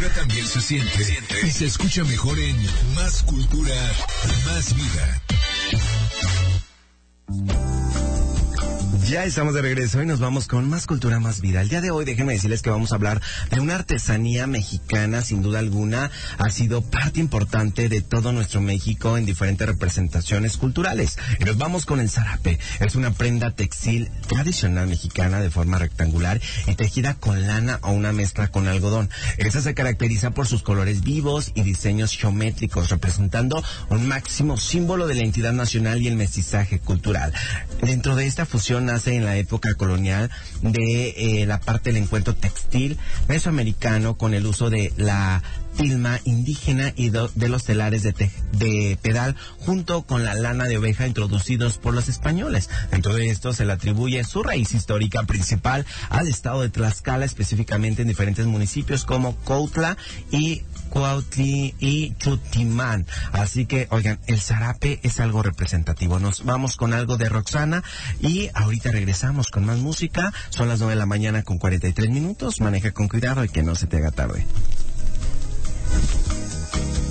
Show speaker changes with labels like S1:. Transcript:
S1: cultura también se siente y se escucha mejor en Más Cultura, Más Vida.
S2: Ya estamos de regreso y nos vamos con Más Cultura, Más Vida. El día de hoy déjenme decirles que vamos a hablar de una artesanía mexicana, sin duda alguna, ha sido parte importante de todo nuestro México en diferentes representaciones culturales. Y nos vamos con el zarape. Es una prenda textil tradicional mexicana de forma rectangular y tejida con lana o una mezcla con algodón. Esta se caracteriza por sus colores vivos y diseños geométricos, representando un máximo símbolo de la identidad nacional y el mestizaje cultural. Dentro de esta fusión nace en la época colonial de la parte del encuentro textil mesoamericano con el uso de la tilma indígena y de los telares de pedal junto con la lana de oveja introducidos por los españoles. Dentro de esto se le atribuye su raíz histórica principal al estado de Tlaxcala, específicamente en diferentes municipios como Cuautla y Cuautli y Chutimán. Así que, oigan, el zarape es algo representativo. Nos vamos con algo de Roxana y ahorita regresamos con más música. Son las 9 de la mañana con 43 minutos. Maneja con cuidado y que no se te haga tarde.